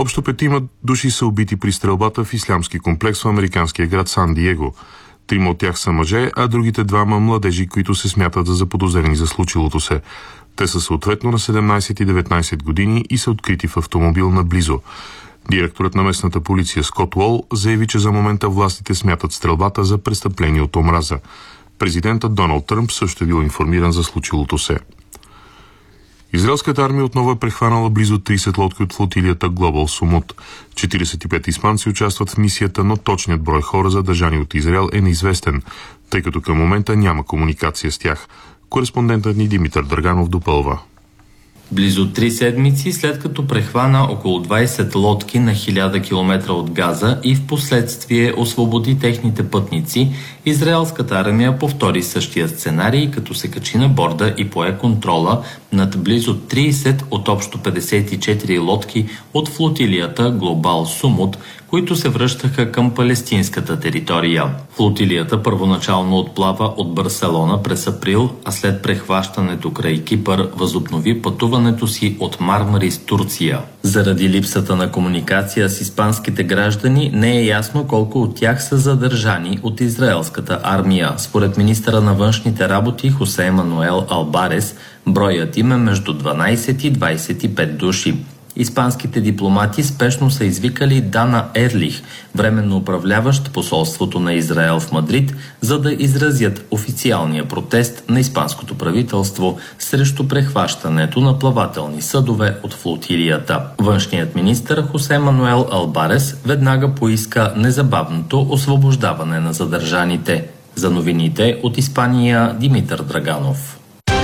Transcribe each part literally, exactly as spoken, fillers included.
Общо петима души са убити при стрелбата в ислямски комплекс в американския град Сан Диего. Трима от тях са мъже, а другите двама младежи, които се смятат за заподозрени за случилото се. Те са съответно на седемнайсет и деветнайсет години и са открити в автомобил наблизо. Директорът на местната полиция Скот Уол заяви, че за момента властите смятат стрелбата за престъпление от омраза. Президентът Доналд Тръмп също е бил информиран за случилото се. Израелската армия отново е прехванала близо трийсет лодки от флотилията Глобал Сумут. четирийсет и пет испанци участват в мисията, но точният брой хора, задържани от Израел, е неизвестен, тъй като към момента няма комуникация с тях. Кореспондентът ни Димитър Драганов допълва. Близо три седмици след като прехвана около двайсет лодки на хиляда километра от Газа и в последствие освободи техните пътници, израелската армия повтори същия сценарий, като се качи на борда и пое контрола над близо трийсет от общо петдесет и четири лодки от флотилията Глобал Сумут, които се връщаха към палестинската територия. Флотилията първоначално отплава от Барселона през април, а след прехващането край Кипър възобнови пътуването си от Мармарис, Турция. Заради липсата на комуникация с испанските граждани не е ясно колко от тях са задържани от израелската армия. Според министъра на външните работи Хосе Мануел Албарес, броят им е между дванайсет и двайсет и пет души. Испанските дипломати спешно са извикали Дана Ерлих, временно управляващ посолството на Израел в Мадрид, за да изразят официалния протест на испанското правителство срещу прехващането на плавателни съдове от флотилията. Външният министър Хосе Мануел Албарес веднага поиска незабавното освобождаване на задържаните. За новините от Испания, Димитър Драганов.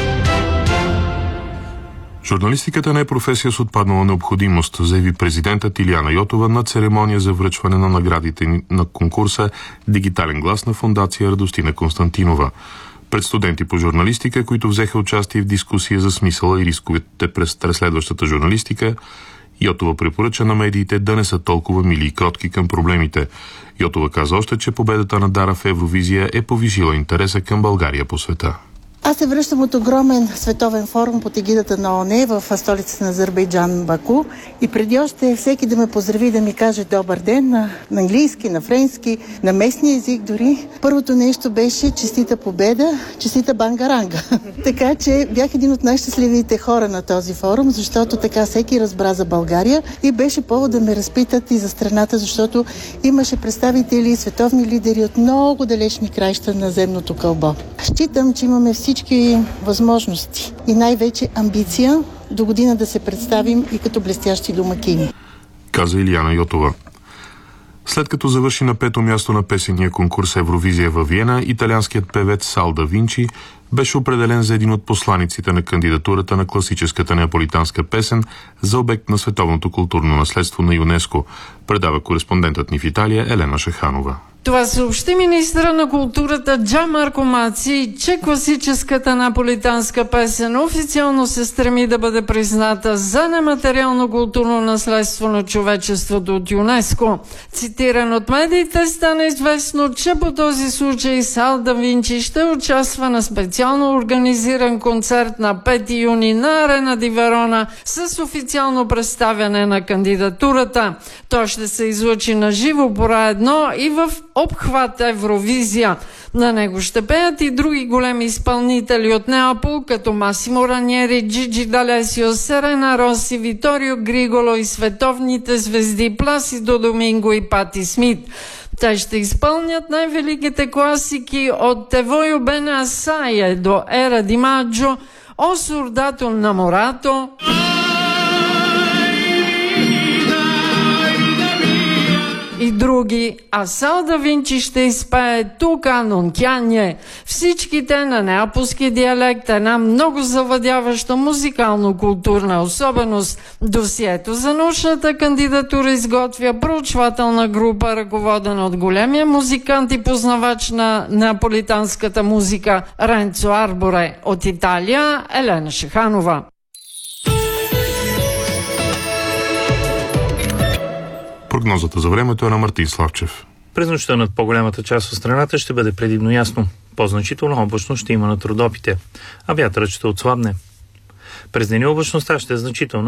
Журналистиката не е професия с отпаднала необходимост, заяви президентът Илияна Йотова на церемония за връчване на наградите на конкурса «Дигитален глас» на фондация Радостина Константинова. Пред студенти по журналистика, които взеха участие в дискусия за смисъла и рисковете през разследващата журналистика, Йотова препоръча на медиите да не са толкова мили и кротки към проблемите. Йотова каза още, че победата на Дара в Евровизия е повишила интереса към България по света. Аз се връщам от огромен световен форум под егидата на ООН в столицата на Азербайджан, Баку. И преди още всеки да ме поздрави и да ми каже добър ден на, на английски, на френски, на местния език дори. Първото нещо беше честита победа, честита бангаранга. Така че бях един от най-щастливите хора на този форум, защото така всеки разбра за България и беше повод да ме разпитат и за страната, защото имаше представители, световни лидери от много далечни краища на земното кълбо. Считам, че имаме всички всички възможности и най-вече амбиция до година да се представим и като блестящи домакини. Каза Илияна Йотова. След като завърши на пето място на песения конкурс Евровизия във Виена, италианският певец Сал да Винчи беше определен за един от посланиците на кандидатурата на класическата неаполитанска песен за обект на световното културно наследство на ЮНЕСКО, предава кореспондентът ни в Италия Елена Шаханова. Това съобщи министъра на културата Джан Марко Маци, че класическата наполитанска песен официално се стреми да бъде призната за нематериално културно наследство на човечеството от ЮНЕСКО. Цитиран от медиите, стана известно, че по този случай Сал да Винчи ще участва на специално организиран концерт на пети юни на Арена ди Верона с официално представяне на кандидатурата. Той ще се излъчи на живо по едно и в обхват Евровизия. На него ще пеят и други големи изпълнители от Неапол, като Масимо Раньери, Джиджи Далесио, Серена Роси, Виторио Григоло и световните звезди Пласидо Доминго и Пати Смит. Те ще изпълнят най-великите класики от Те бене асай до Ера ди Маджо, О Солдато Наморато и други, а Сал да Винчи ще изпее Тука нон кянье. Всичките на неаполски диалект, една много завладяваща музикално-културна особеност. Досието за научната кандидатура изготвя проучвателна група, ръководена от големия музикант и познавач на неаполитанската музика Ренцо Арборе. От Италия Елена Шаханова. Прогнозата за времето е на Мартин Славчев. През нощта над по-голямата част от страната ще бъде предимно ясно. По-значително облачно ще има над Родопите, а вятърът ще отслабне. През деня облачността ще е значителна.